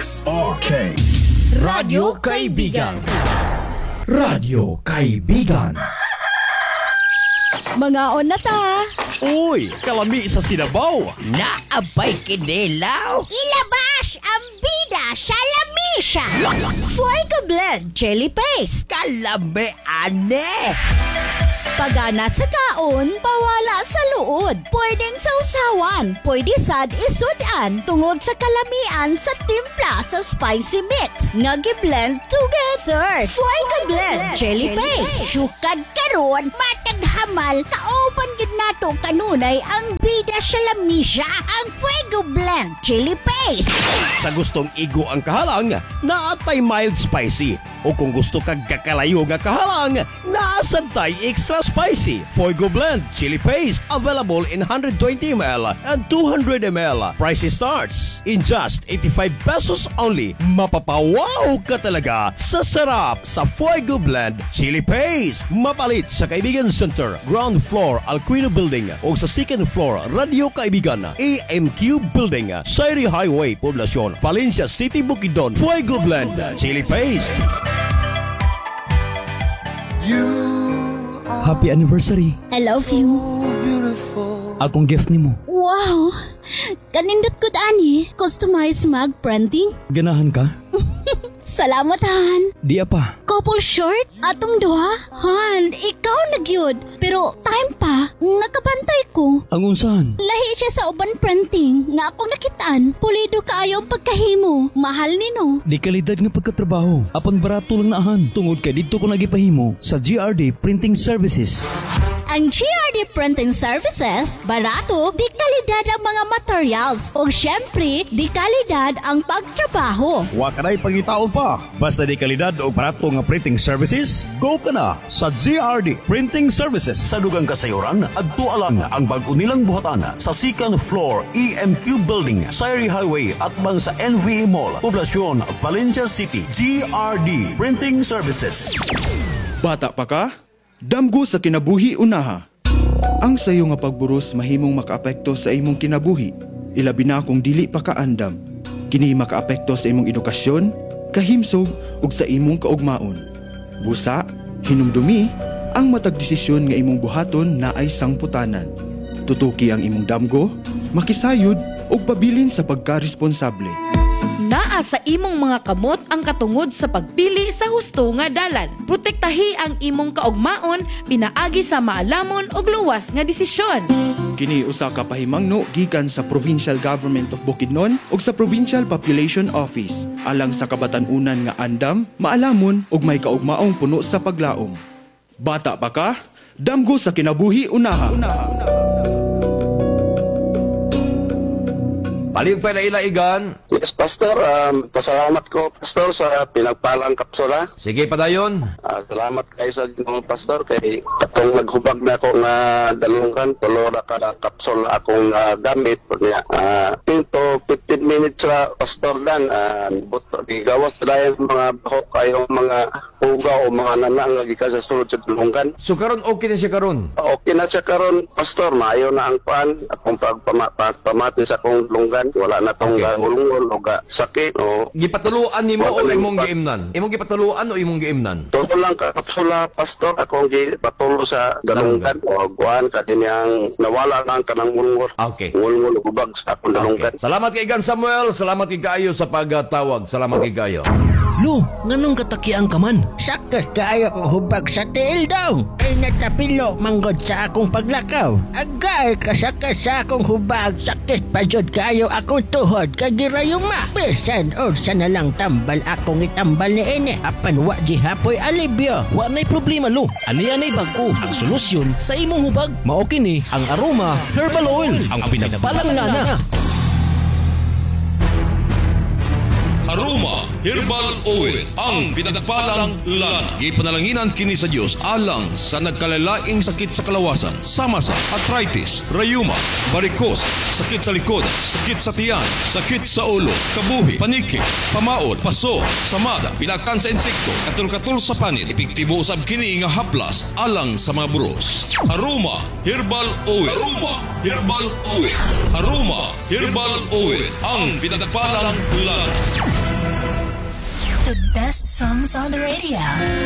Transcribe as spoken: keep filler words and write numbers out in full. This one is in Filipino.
S R K Radyo Kaibigan. Radyo Kaibigan. Mga on na ta. Uy, kalami sa sinabaw. Naabay kinilaw. Ilabas ang bida sa lamisa. Fuego Blend Jelly Paste. Kalami ane. Pagana sa kaon, pawala sa luod. Pwedeng sausawan, pwede sad isudan tungod sa kalamian sa timpla sa spicy mix. Nagi-blend together. Fuego Blend Jelly Paste. Sukad karon, matag hamal, kauban gid nato kanunay ang bida sa lamisa, ang Fuego Blend Jelly Paste. Sa gustong igo ang kahalang, naatay mild spicy. O kung gusto kag kakalayo nga kahalang, naasantay extra spicy. Fuego Blend Chili Paste available in one hundred twenty milliliters and two hundred milliliters. Price starts in just eighty-five pesos only. Mapapawaw ka talaga sa sarap sa Fuego Blend Chili Paste. Mapalit sa Kaibigan Center, ground floor Alquino Building o sa second floor Radio Kaibigan, A M Q Building, Sairi Highway, Poblacion, Valencia City, Bukidnon. Fuego Blend Chili Paste. Happy anniversary. I love you. Akong gift nimo. Wow! Kanindot ko ani. Customized mug printing. Ganahan ka? Salamat, Han. Di apa. Couple short? Atong duha? Han, ikaw nagyod. Pero time pa, nakabantay ko. Ang unsahan? Lahi siya sa uban printing nga akong nakitaan. Pulido kaayo ang pagkahimo. Mahal nino. Di kalidad nga pagkatrabaho. Apan barato lang naahan. Tungod kay dito ko nagipahimo sa G R D Printing Services. Ang G R D Printing Services, barato, di kalidad ang mga materials. O syempre, di kalidad ang pagtrabaho. Wa ka na'y pangitaon pa. Basta di kalidad o barato nga printing services, go ka na sa G R D Printing Services. Sa dugang kasayuran, adto alang ang bag-o nilang buhatan sa second floor E M Q Building, Sairi Highway at bang sa N V A Mall, Poblacion, Valencia City. G R D Printing Services. Bata pa ka? Damgo sa kinabuhi unaha. Ang sayo nga pagburos mahimong makaapekto sa imong kinabuhi, ilabi na kung dili pa kaandam. Kini makaapekto sa imong edukasyon, kahimsog ug sa imong kaugmaon. Busa, hinumdumi, ang matag desisyon nga imong buhaton na ay sangputanan. Tutuki ang imong damgo, makisayod ug pabilin sa pagkaresponsable. Naa sa imong mga kamot ang katungod sa pagpili sa husto nga dalan. Protektahi ang imong kaugmaon pinaagi sa maalamon ug luwas nga desisyon. Kini usa ka pahimangno gikan sa Provincial Government of Bukidnon ug sa Provincial Population Office alang sa kabatan-unan nga andam, maalamon ug may kaugmaong puno sa paglaom. Bata pa ka? Damgo sa kinabuhi unaha. unaha. Paling pa na ilaigan. Yes, Pastor. Um, pasalamat ko, Pastor, sa pinagpalang kapsula. Sige, padayon. Uh, salamat kayo sa Ginoo, Pastor. Kay katong naghubag na ako nga dalungkan, tulo na kada kapsula akong uh, gamit. Uh, ten to fifteen minutes ra, Pastor, dan. Uh, buto, igawas na yung mga bahok kayong mga puga o mga nanang lagi ka sa sulod sa dalungkan. So, karon okay na siya karon? Okay na siya karon, Pastor. Maayo na ang pan. Akong pagpamati sa akong dalungkan. Wala na tong okay. Ngulungol o sakit o... Gipatuluan ni mo o imong giimnan? Imong gipatuluan o imong giimnan? Tulo lang ka kapsula, Pastor. Akong gipatulo sa dalungkan o guan ka din yung nawala lang ka ng ngulungol. Okay. Ngulungol o gubag sa akong dalungkan. Okay. Salamat kay Gan Samuel. Salamat kay Kayo sa pagtawag. Salamat kay Kayo. Lu, nganong katakian ka man? Sakit kaayo ko hubag sa tiil daw. Ay natapilo manggod sa akong paglakaw. Agay kasakit sa akong hubag. Sakit pa jud kaayo akong tuhod kagirayuma. Bisan unsa na lang tambal akong itambal ni ini. Apan wa di hapoy alibyo. Wa nay problema, Lu. Ani-anay bag-o ang solusyon sa imong hubag. Mao kini ang Aroma Herbal Oil, ang pinagpalangana. Aroma Herbal Oil, ang pinagpalang lana. Ipanalanginan kini sa Dios alang sa nagkalalaing sakit sa kalawasan, sama sa arthritis, rayuma, varicose, sakit sa likod, sakit sa tiyan, sakit sa ulo, kabuhi, paniki, pamaod, paso, samada, pinakan sa insekto, katul-katul sa panit, epektibo usab kini nga haplas alang sa mga buros. Aroma Herbal Oil. Aroma Herbal Oil. Aroma Herbal Oil, ang pinagpalang lana. The best songs on the radio.